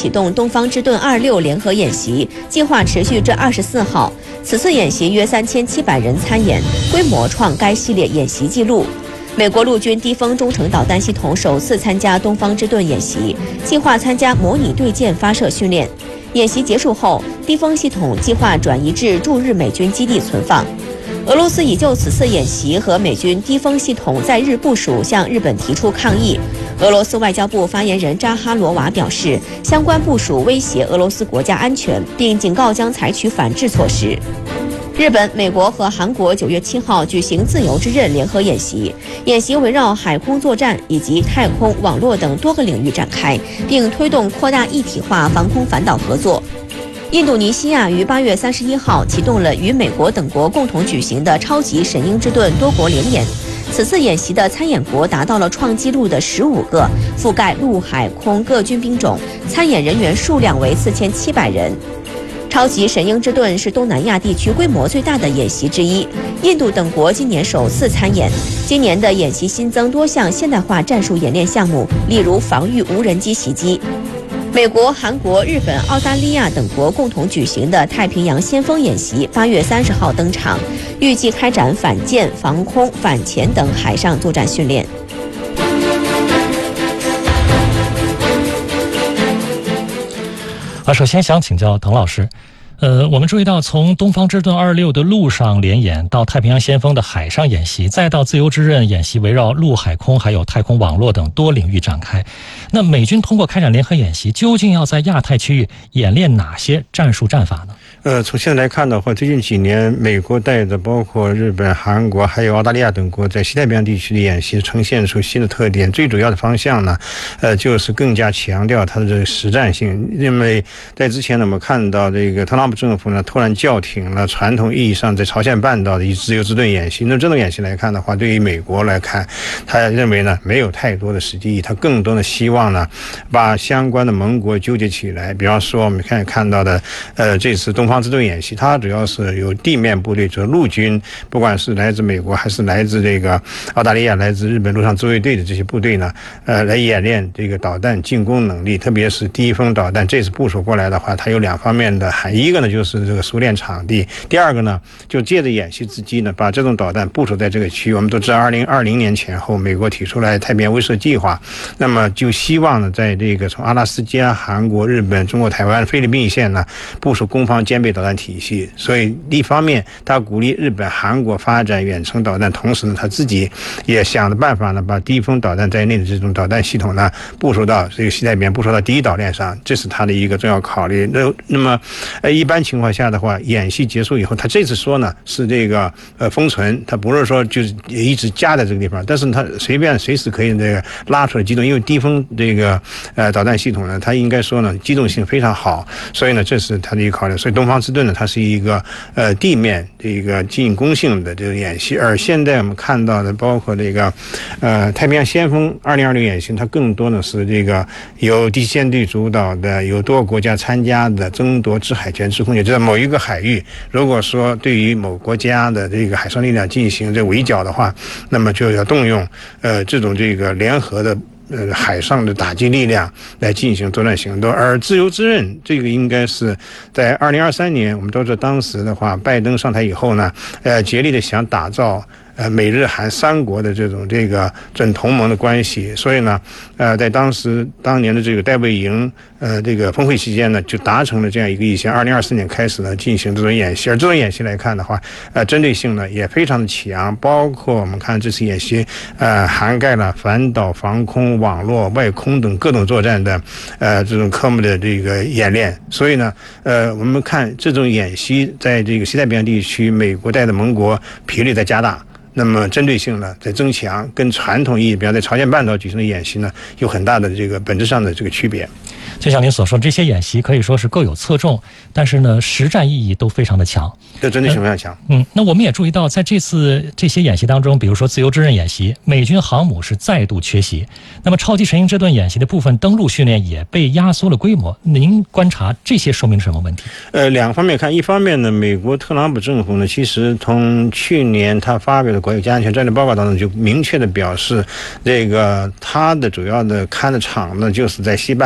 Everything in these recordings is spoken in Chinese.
启动东方之盾26联合演习，计划持续至24号。此次演习约3700人参演，规模创该系列演习纪录。美国陆军低风中程导弹系统首次参加东方之盾演习，计划参加模拟对舰发射训练。演习结束后，低风系统计划转移至驻日美军基地存放。俄罗斯已就此次演习和美军低风系统在日部署向日本提出抗议。俄罗斯外交部发言人扎哈罗娃表示，相关部署威胁俄罗斯国家安全，并警告将采取反制措施。日本、美国和韩国9月7号举行自由之刃联合演习，演习围绕海空作战以及太空、网络等多个领域展开，并推动扩大一体化防空反导合作。印度尼西亚于8月31号启动了与美国等国共同举行的超级神鹰之盾多国联演。此次演习的参演国达到了创纪录的15个，覆盖陆海空各军兵种，参演人员数量为4700人。超级神鹰之盾是东南亚地区规模最大的演习之一，印度等国今年首次参演。今年的演习新增多项现代化战术演练项目，例如防御无人机袭击。美国、韩国、日本、澳大利亚等国共同举行的太平洋先锋演习8月30号登场，预计开展反舰、防空、反潜等海上作战训练。 首先想请教滕老师，我们注意到，从东方之盾26的陆上联演，到太平洋先锋的海上演习，再到自由之刃演习，围绕陆海空还有太空网络等多领域展开。那美军通过开展联合演习，究竟要在亚太区域演练哪些战术战法呢？ 从现在来看的话，最近几年美国带的包括日本、韩国还有澳大利亚等国在西太平洋地区的演习呈现出新的特点。最主要的方向呢，就是更加强调它的这个实战性。因为在之前呢，我们看到这个特朗普政府呢突然叫停了传统意义上在朝鲜半岛的以自由之盾演习。那这种演习来看的话，对于美国来看，他认为呢没有太多的实际意义，他更多的希望呢把相关的盟国纠结起来。比方说我们看到的这次东方之盾演习，它主要是由地面部队，就是陆军，不管是来自美国还是来自这个澳大利亚、来自日本陆上自卫队的这些部队呢，来演练这个导弹进攻能力，特别是低风导弹。这次部署过来的话，它有两方面的含义，一个呢就是这个熟练场地，第二个呢就借着演习之机呢，把这种导弹部署在这个区域。我们都知道，2020年前后，美国提出来太平洋威慑计划，那么就希望呢，在这个从阿拉斯加、韩国、日本、中国台湾、菲律宾一线呢，部署攻防兼备导弹体系。所以一方面他鼓励日本、韩国发展远程导弹，同时呢他自己也想的办法呢，把低风导弹在内的这种导弹系统呢部署到这个西太平洋，部署到第一岛链上，这是他的一个重要考虑。那么一般情况下的话，演习结束以后，他这次说呢是这个封存，他不是说就是一直加在这个地方，但是他随时可以这个拉出来机动，因为低风这个导弹系统呢，它应该说呢机动性非常好，所以呢这是他的一个考虑。所以东方之盾呢，它是一个地面这个进攻性的这个演习。而现在我们看到的包括这个太平洋先锋2026演习，它更多的是这个由第七舰队主导的，有多个国家参加的争夺制海权、制空权，就在某一个海域，如果说对于某国家的这个海上力量进行这围剿的话，那么就要动用这种这个联合的海上的打击力量来进行作战行动。而自由之刃这个应该是在2023年，我们都知道当时的话，拜登上台以后呢，竭力的想打造美日韩三国的这种准同盟的关系。所以呢在当年的这个戴维营这个峰会期间呢，就达成了这样一个意向。2024年开始呢进行这种演习。而这种演习来看的话，针对性呢也非常的强，包括我们看这次演习涵盖了反导、防空、网络、外空等各种作战的这种科目的这个演练。所以呢我们看这种演习在这个西太平洋地区，美国带的盟国频率在加大，那么针对性呢在增强，跟传统意义比方在朝鲜半岛举行的演习呢有很大的这个本质上的这个区别。 就像您所说，这些演习可以说是各有侧重，但是呢实战意义都非常的强， 这针对性非常强。 那我们也注意到，在这次这些演习当中，比如说自由之刃演习，美军航母是再度缺席，那么超级神鹰之盾演习的部分登陆训练也被压缩了规模。您观察这些说明什么问题？ 两方面看，一方面呢，美国特朗普政府呢，其实从去年他发表的国家安全战略报告当中就明确的表示，这个他的主要的看的场呢就是在西半区。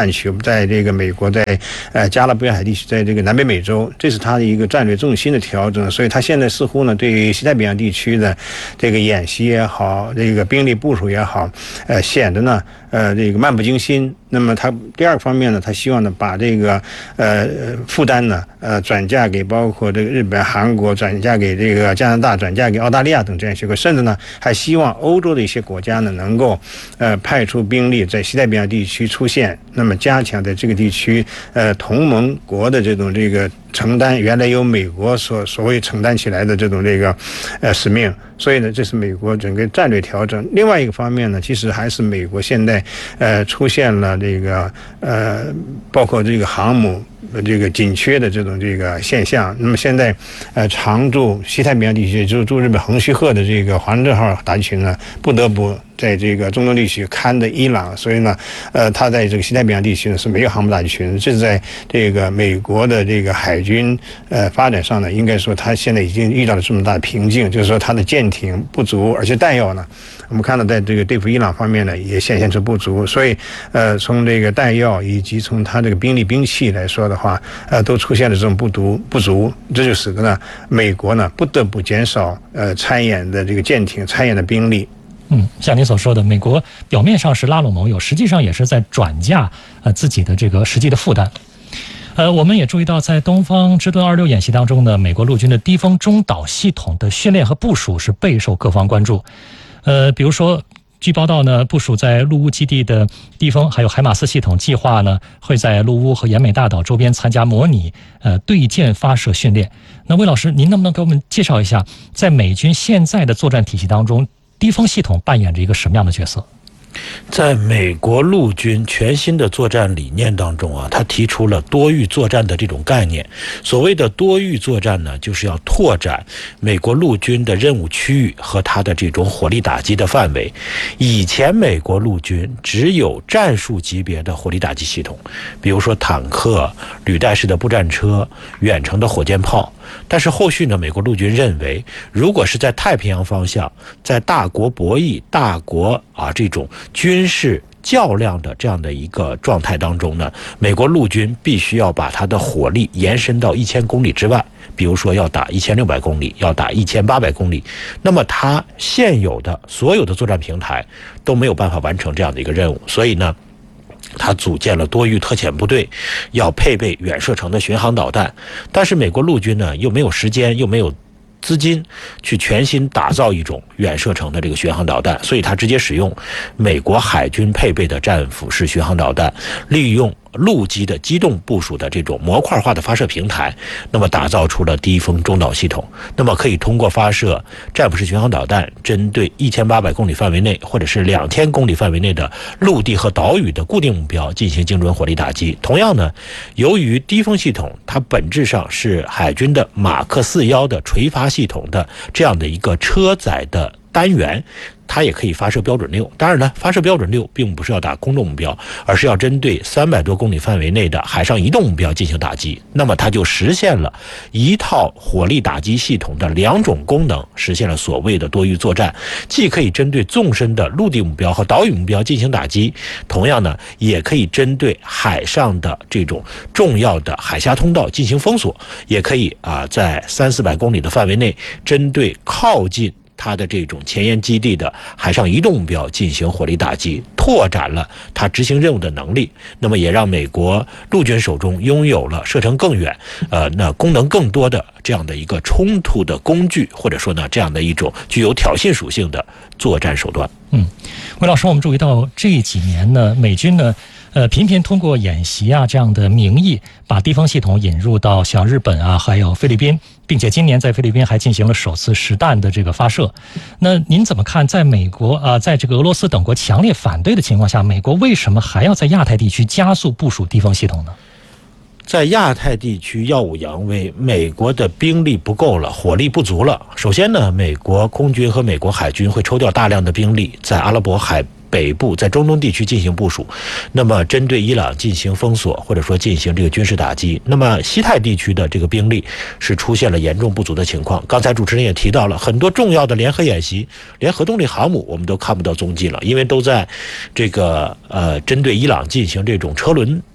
在这个美国在加勒比海地区，在这个南北美洲，这是他的一个战略重心的调整。所以他现在似乎呢，对于西太平洋地区的这个演习也好，这个兵力部署也好，显得呢这个漫不经心。那么他第二个方面呢，他希望呢把这个负担呢转嫁给包括这个日本、韩国，转嫁给这个加拿大，转嫁给澳大利亚等这样一些国，甚至呢还希望欧洲的一些国家呢能够派出兵力在西太平洋地区出现，那么加强在这个地区同盟国的这个承担原来由美国所谓承担起来的这种使命。所以呢，这是美国整个战略调整。另外一个方面呢，其实还是美国现在出现了包括这个航母紧缺的这种现象。那么现在常驻西太平洋地区，就是驻日本横须贺的这个华盛顿号打击群呢，不得不在这个中东地区看着伊朗，所以呢他在这个西太平洋地区呢是没有航母打击群。这是在这个美国的这个海军发展上呢，应该说他现在已经遇到了这么大的瓶颈，就是说他的舰艇不足，而且弹药呢，我们看到在这个对付伊朗方面呢也显现出不足。所以从这个弹药以及从他这个兵器来说的话，都出现了这种不足，这就使得呢美国呢不得不减少参演的这个舰艇参演的兵力。 像您所说的，美国表面上是拉拢盟友，实际上也是在转嫁自己的这个实际的负担。我们也注意到，在东方之盾26演习当中呢，美国陆军的低空中导系统的训练和部署是备受各方关注。比如说，据报道呢，部署在陆乌基地的低风还有海马斯系统计划呢，会在陆乌和延美大岛周边参加模拟对舰发射训练。那魏老师，您能不能给我们介绍一下，在美军现在的作战体系当中，低风系统扮演着一个什么样的角色？ 在美国陆军全新的作战理念当中他提出了多域作战的这种概念。所谓的多域作战呢，就是要拓展美国陆军的任务区域和它的这种火力打击的范围。以前美国陆军只有战术级别的火力打击系统，比如说坦克、履带式的步战车、远程的火箭炮。但是后续呢，美国陆军认为，如果是在太平洋方向，在大国博弈、大国这种军事较量的这样的一个状态当中呢，美国陆军必须要把它的火力延伸到1000公里之外，比如说要打1600公里，要打1800公里。那么它现有的所有的作战平台都没有办法完成这样的一个任务，所以呢他组建了多域特遣部队，要配备远射程的巡航导弹。但是美国陆军呢，又没有时间，又没有资金去全新打造一种远射程的这个巡航导弹，所以他直接使用美国海军配备的战斧式巡航导弹，利用陆基的机动部署的这种模块化的发射平台，那么打造出了低风中导系统。那么可以通过发射战斧式巡航导弹，针对1800公里范围内或者是2000公里范围内的陆地和岛屿的固定目标进行精准火力打击。同样呢，由于低风系统它本质上是海军的马克41的垂发系统的这样的一个车载的单元，它也可以发射标准6。当然呢，发射标准6并不是要打空中目标，而是要针对300多公里范围内的海上移动目标进行打击。那么它就实现了一套火力打击系统的2种功能，实现了所谓的多域作战，既可以针对纵深的陆地目标和岛屿目标进行打击，同样呢，也可以针对海上的这种重要的海峡通道进行封锁，也可以在300-400公里的范围内针对靠近它的这种前沿基地的海上移动目标进行火力打击，拓展了它执行任务的能力。那么也让美国陆军手中拥有了射程更远那功能更多的这样的一个冲突的工具，或者说呢这样的一种具有挑衅属性的作战手段。 魏老师，我们注意到这几年呢，美军呢频频通过演习这样的名义，把低风系统引入到像日本还有菲律宾，并且今年在菲律宾还进行了首次实弹的这个发射。那您怎么看，在美国在这个俄罗斯等国强烈反对的情况下，美国为什么还要在亚太地区加速部署低风系统呢？ 在亚太地区耀武扬威，美国的兵力不够了，火力不足了。首先呢，美国空军和美国海军会抽调大量的兵力在阿拉伯海北部，在中东地区进行部署，那么针对伊朗进行封锁，或者说进行这个军事打击。那么西太地区的这个兵力是出现了严重不足的情况。刚才主持人也提到了很多重要的联合演习，连核动力航母我们都看不到踪迹了，因为都在这个针对伊朗进行这种车轮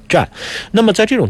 战。那么在这种